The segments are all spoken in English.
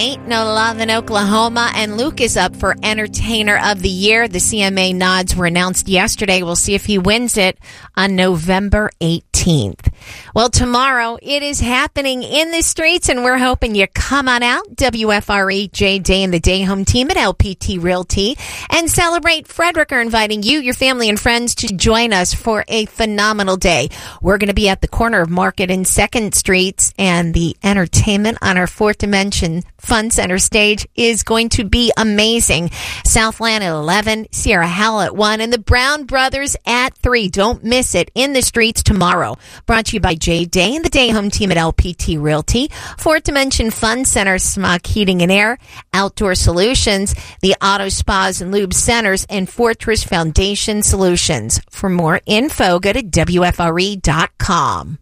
Ain't No Love in Oklahoma, and Luke is up for Entertainer of the Year. The CMA nods were announced yesterday. We'll see if he wins it on November 18th. Well, tomorrow it is happening in the streets, and we're hoping you come on out. WFRE, Jay Day and the Day Home team at LPT Realty and Celebrate Frederick are inviting you, your family, and friends to join us for a phenomenal day. We're going to be at the corner of Market and 2nd Streets, and the entertainment on our Fourth Dimension Fun Center stage is going to be amazing. Southland at 11, Sierra Howell at 1, and the Brown Brothers at 3. Don't miss it in the streets tomorrow. Brought to you by Jay Day and the Day Home team at LPT Realty, Fourth Dimension Fun Center, Smock Heating and Air, Outdoor Solutions, the Auto Spas and Lube Centers, and Fortress Foundation Solutions. For more info, go to WFRE.com.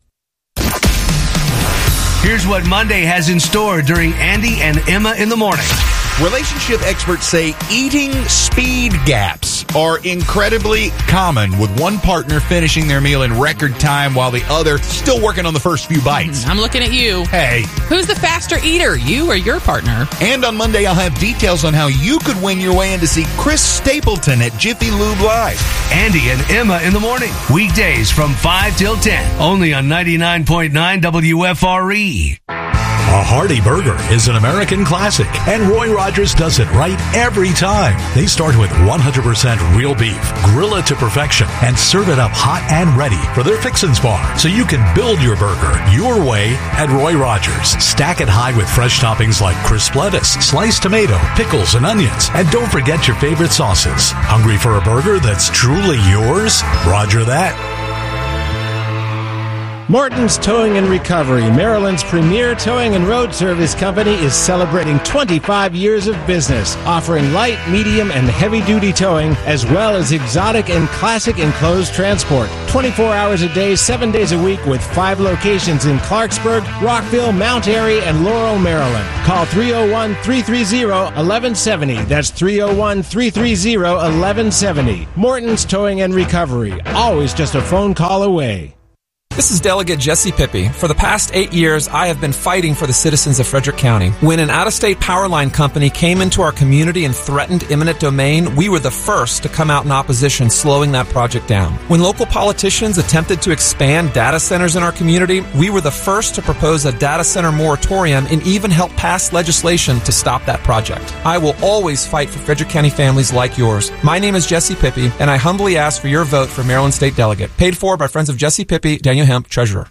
Here's what Monday has in store during Andy and Emma in the Morning. Relationship experts say eating speed gaps are incredibly common, with one partner finishing their meal in record time while the other still working on the first few bites. I'm looking at you. Hey. Who's the faster eater, you or your partner? And on Monday, I'll have details on how you could win your way in to see Chris Stapleton at Jiffy Lube Live. Andy and Emma in the Morning. Weekdays from 5 till 10. Only on 99.9 WFRE. A Hearty Burger is an American classic, and Roy Rogers does it right every time. They start with 100% real beef, grill it to perfection, and serve it up hot and ready for their Fixins Bar, so you can build your burger your way at Roy Rogers. Stack it high with fresh toppings like crisp lettuce, sliced tomato, pickles, and onions. And don't forget your favorite sauces. Hungry for a burger that's truly yours? Roger that. Morton's Towing and Recovery, Maryland's premier towing and road service company, is celebrating 25 years of business, offering light, medium, and heavy-duty towing, as well as exotic and classic enclosed transport. 24 hours a day, 7 days a week, with 5 locations in Clarksburg, Rockville, Mount Airy, and Laurel, Maryland. Call 301-330-1170. That's 301-330-1170. Morton's Towing and Recovery, always just a phone call away. This is Delegate Jesse Pippi. For the past 8 years, I have been fighting for the citizens of Frederick County. When an out-of-state power line company came into our community and threatened eminent domain, we were the first to come out in opposition, slowing that project down. When local politicians attempted to expand data centers in our community, we were the first to propose a data center moratorium and even help pass legislation to stop that project. I will always fight for Frederick County families like yours. My name is Jesse Pippi, and I humbly ask for your vote for Maryland State Delegate. Paid for by Friends of Jesse Pippi, Daniel Hemp, Treasurer.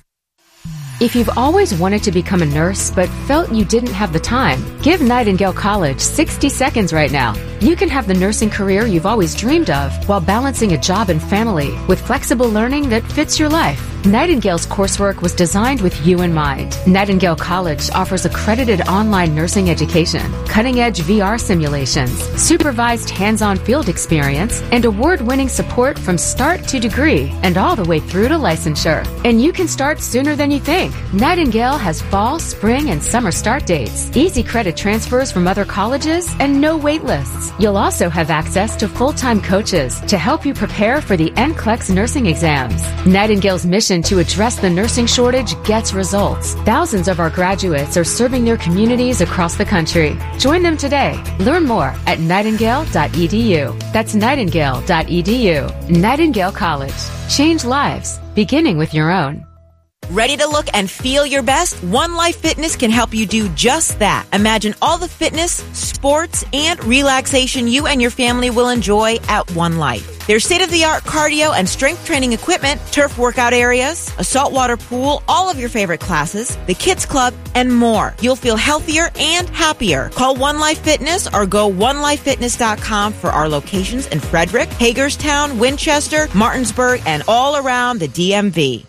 If you've always wanted to become a nurse but felt you didn't have the time, give Nightingale College 60 seconds right now. You can have the nursing career you've always dreamed of while balancing a job and family with flexible learning that fits your life. Nightingale's coursework was designed with you in mind. Nightingale College offers accredited online nursing education, cutting-edge VR simulations, supervised hands-on field experience, and award-winning support from start to degree and all the way through to licensure. And you can start sooner than you think. Nightingale has fall, spring, and summer start dates, easy credit transfers from other colleges, and no wait lists. You'll also have access to full-time coaches to help you prepare for the NCLEX nursing exams. Nightingale's mission to address the nursing shortage gets results. Thousands of our graduates are serving their communities across the country. Join them today. Learn more at nightingale.edu. That's nightingale.edu. Nightingale College. Change lives, beginning with your own. Ready to look and feel your best? One Life Fitness can help you do just that. Imagine all the fitness, sports, and relaxation you and your family will enjoy at One Life. There's state-of-the-art cardio and strength training equipment, turf workout areas, a saltwater pool, all of your favorite classes, the kids club, and more. You'll feel healthier and happier. Call One Life Fitness or go onelifefitness.com for our locations in Frederick, Hagerstown, Winchester, Martinsburg, and all around the DMV.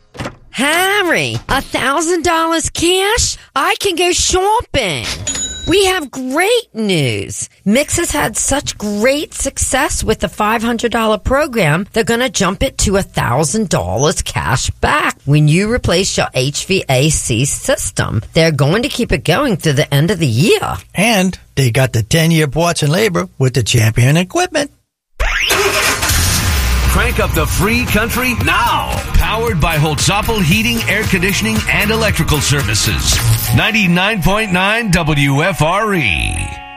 Harry, $1,000 cash? I can go shopping. We have great news. Mix has had such great success with the $500 program, they're going to jump it to $1,000 cash back when you replace your HVAC system. They're going to keep it going through the end of the year. And they got the 10-year parts and labor with the Champion equipment. crank up the free country now. Powered by Holtzapfel Heating, Air Conditioning, and Electrical Services. 99.9 WFRE.